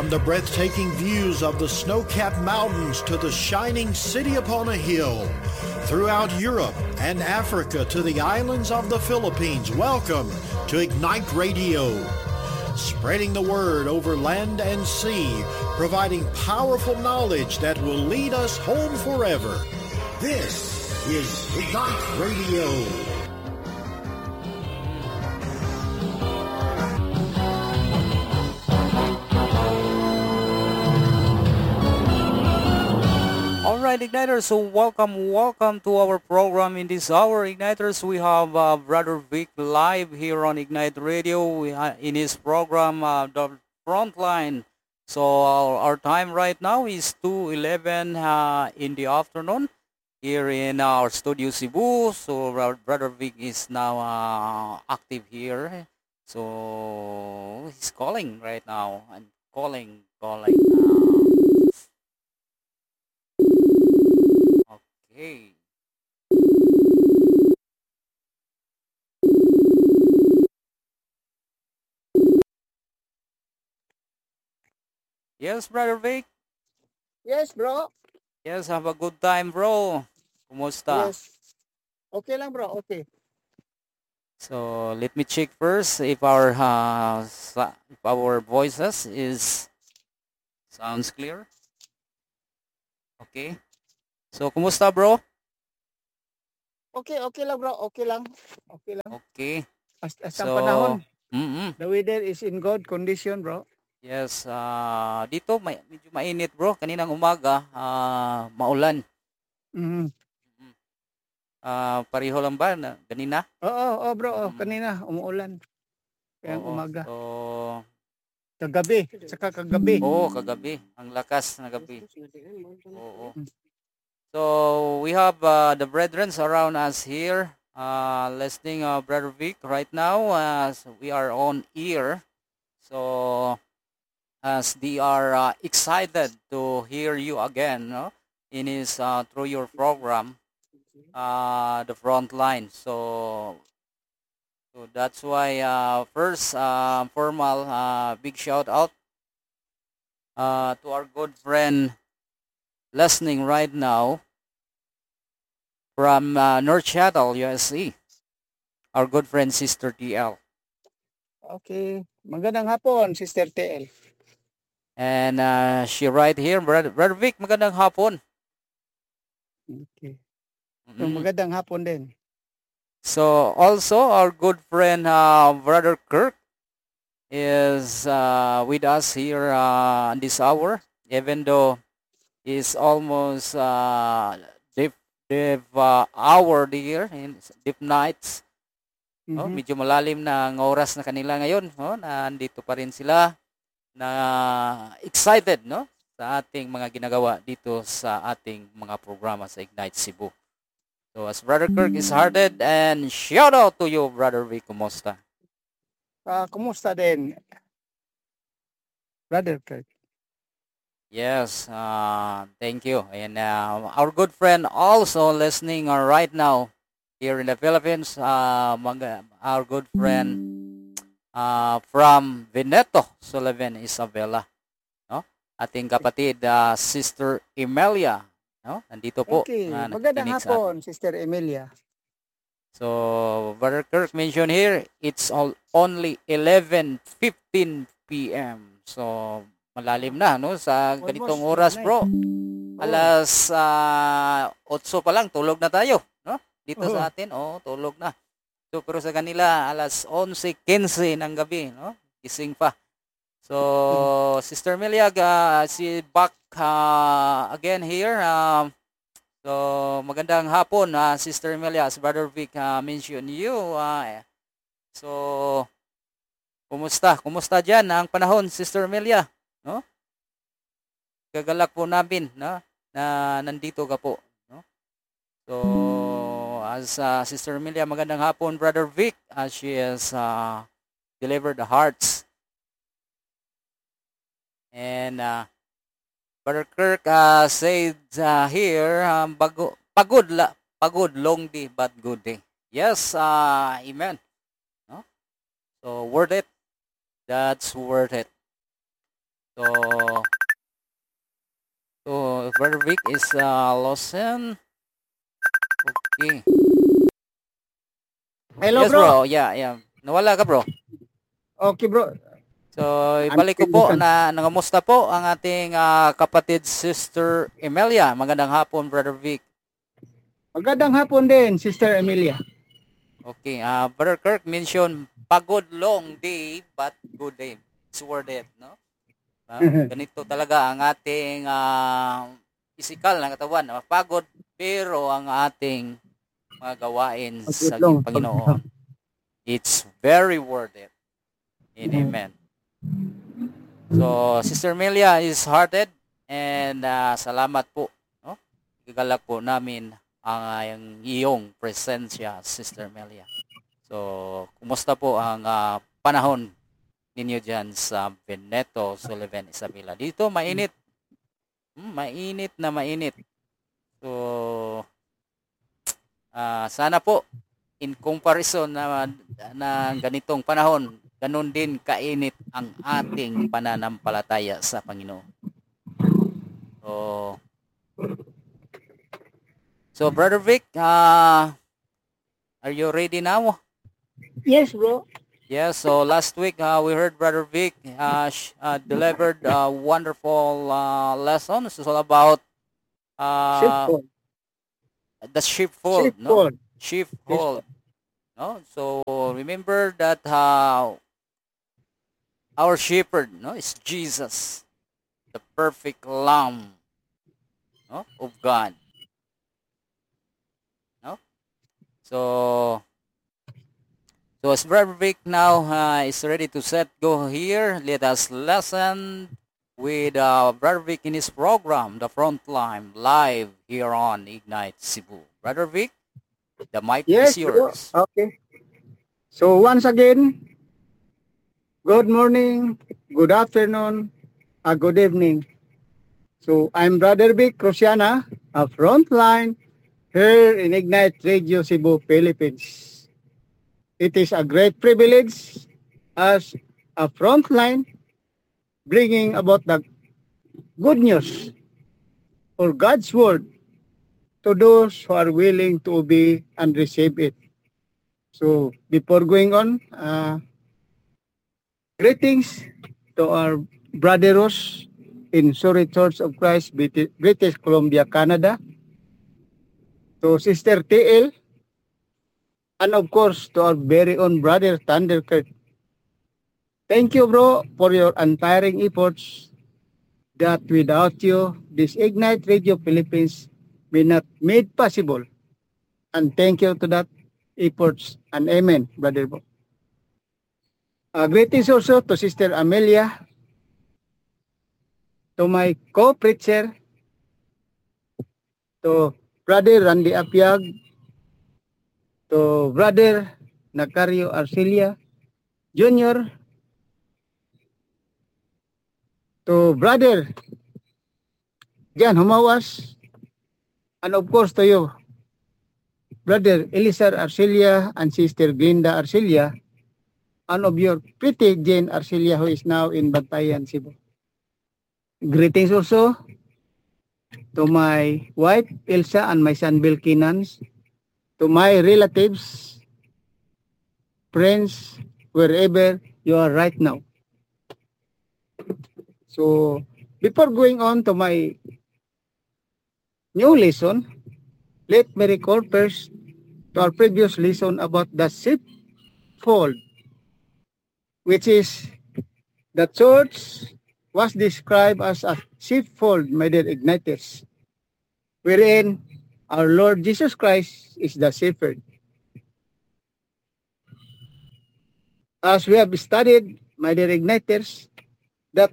From the breathtaking views of the snow-capped mountains to the shining city upon a hill, throughout Europe and Africa to the islands of the Philippines, welcome to Ignite Radio. Spreading the word over land and sea, providing powerful knowledge that will lead us home forever. This is Ignite Radio. Alright, Igniters, so welcome to our program. In this hour, Igniters, we have Brother Vic live here on Ignite Radio in his program, The Frontline. So our time right now is 2:11 in the afternoon here in our studio Cebu. So Brother Vic is now active here. So he's calling right now and calling. Okay. Yes, Brother Vic. Yes, bro. Yes, have a good time, bro. Kumusta? Yes. Okay lang, bro. Okay. So let me check first if our voices is sounds clear. Okay. So kumusta, bro? Okay lang, bro. Okay lang. Okay lang. Okay. Hasta So, panahon. mm The weather is in good condition, bro. yes, dito medyo mainit, bro. Kaninang umaga, maulan. Mhm. Mm. Pareho lang ba na kanina? Oo, bro. Mm. Kanina, umuulan. Kaya Oo. umaga. So, Kagabi. Saka kagabi. kagabi. Ang lakas na gabi. Oo. Mm. So, we have the brethren around us here listening Brother Vic right now as we are on air. So, as they are excited to hear you again, no? In his through your program, the front line. So that's why first formal big shout out to our good friend listening right now from North Seattle, USA. Our good friend Sister TL. Okay. Magandang hapon, Sister TL. And she right here, Brother Vic, magandang hapon. Okay. So, Mm. magandang hapon din. So also our good friend Brother Kirk is with us here this hour, even though it's almost deep hour here in deep nights. Oh, Mhm. medyo malalim na ang oras na kanila ngayon. Oh, nandito pa rin sila na excited, no, sa ating mga ginagawa dito sa ating mga programa sa Ignite Cebu. So as Brother Kirk is hearted, and shout out to you, Brother Vic, kumusta? Kumusta din, Brother Kirk? Yes, thank you. And our good friend also listening right now here in the Philippines, our good friend from Veneto, Sullivan Isabela, no? Ating kapatid, Sister Emelia, no? Nandito po. Okay. Magandang Nakikinig sa atin. hapon, Sister Emilia. So, Brother Kirk mentioned here, it's only 11:15 p.m. So, malalim na, no? Sa ganitong Almost oras, midnight. bro. Oh. Alas 8 pa lang, tulog na tayo, no? Dito Oo. sa atin, tulog na. So, pero sa kanila, alas 11:15 ng gabi, no? Gising pa. So, Sister Meliag, si back again here. So, magandang hapon, Sister Melia, as Brother Vic mentioned you. So, kumusta? Kumusta dyan ang panahon, Sister Melia? No? Gagalak po namin, no? Na nandito ka po. No? So, as Sister Melia, magandang hapon, Brother Vic, as she has delivered the hearts. And Brother Kirk said here, pagod, long day, but good day. Yes, amen. No? So, worth it. That's worth it. So, Brother Vic is Lawson. Okay. Hello, Yes, bro. bro. Yeah. Nawala ka, bro. Okay, bro. So, I'm ibalik ko still po listen. na nangamusta po ang ating kapatid Sister Emilia. Magandang hapon, Brother Vic. Magandang hapon din, Sister Emilia. Okay, Brother Kirk mentioned pagod long day but good day. It's worth it, no? Ganito talaga ang ating physical na katawan. Mapagod pero ang ating mga gawain sa Pagod long. Panginoon. It's very worth it. And amen. So, Sister Emilia is hearted and salamat po. No? Igagalak po namin ang iyong presensya, Sister Emilia. So, kumusta po ang panahon ninyo dyan sa Veneto, Sullivan, Isabela? Dito, mainit. Mainit na mainit. So, sana po, in comparison na ganitong panahon, ganun din kainit ang ating pananampalataya sa Panginoon. So Brother Vic, are you ready now? Yes, bro. Yes, so last week we heard Brother Vic delivered a wonderful lesson. This is all about Sheepfold. the sheepfold, no? Sheepfold. Sheepfold. No? So remember that our shepherd, no, is Jesus, the perfect lamb, no, of God. No? So as Brother Vic now is ready to set go here, let us listen with Brother Vic in his program, The Frontline, live here on Ignite Cebu. Brother Vic, the mic Yes, is yours. bro. Okay. So once again, good morning, good afternoon, good evening. So I'm Brother Vic Cruciana, a Frontline here in Ignite Radio Cebu, Philippines. It is a great privilege as a Frontline bringing about the good news or God's word to those who are willing to obey and receive it. So before going on, greetings to our brothers in Surrey Church of Christ, British Columbia, Canada, to Sister TL, and of course to our very own brother Thunder Kirk. Thank you, bro, for your untiring efforts that without you, this Ignite Radio Philippines may not made possible. And thank you to that efforts and amen, brother. Greetings also to Sister Amelia, to my co-preacher, to Brother Randy Apiag, to Brother Nacario Arcelia Jr., to Brother Jan Humawas, and of course to you, Brother Elisar Arcelia and Sister Glinda Arcelia, and of your pretty Jane Arcelia who is now in Bantayan, Cebu. Greetings also to my wife Elsa and my son Bill Kinans, to my relatives, friends, wherever you are right now. So, before going on to my new lesson, let me recall first to our previous lesson about the sheepfold, which is the church was described as a sheepfold, my dear igniters, wherein our Lord Jesus Christ is the shepherd. As we have studied, my dear igniters, that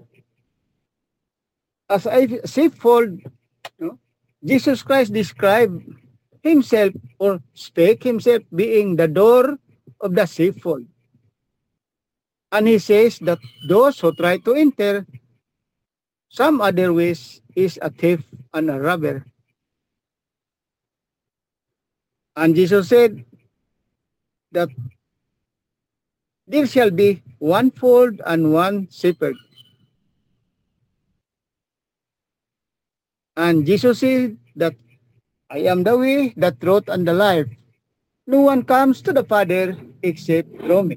as a sheepfold, Jesus Christ described himself or spake himself being the door of the sheepfold. And he says that those who try to enter some other ways is a thief and a robber. And Jesus said that there shall be one fold and one shepherd. And Jesus said that I am the way, the truth, and the life. No one comes to the Father except through me.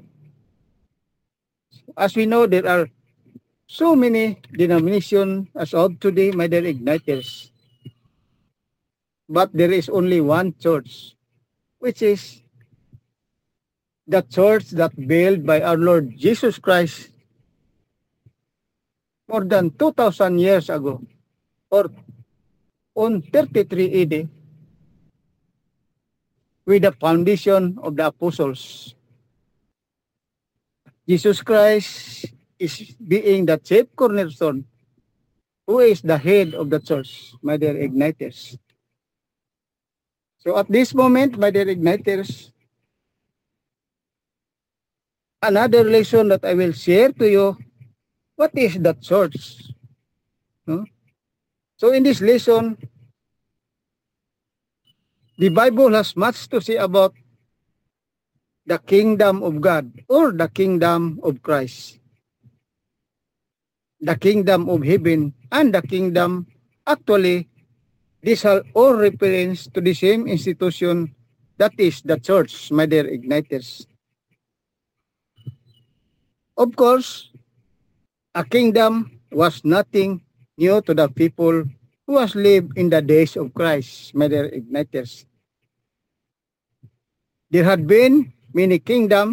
As we know, there are so many denominations as of today, my dear igniters. But there is only one church, which is the church that built by our Lord Jesus Christ more than 2,000 years ago, or on 33 AD, with the foundation of the apostles. Jesus Christ is being the chief cornerstone, who is the head of the church, my dear igniters. So at this moment, my dear igniters, another lesson that I will share to you, what is the church? No? So in this lesson, the Bible has much to say about the kingdom of God or the kingdom of Christ. The kingdom of heaven and the kingdom, actually, these are all reference to the same institution, that is the church, my dear igniters. Of course, a kingdom was nothing new to the people who has lived in the days of Christ, my dear igniters. There had been many kingdoms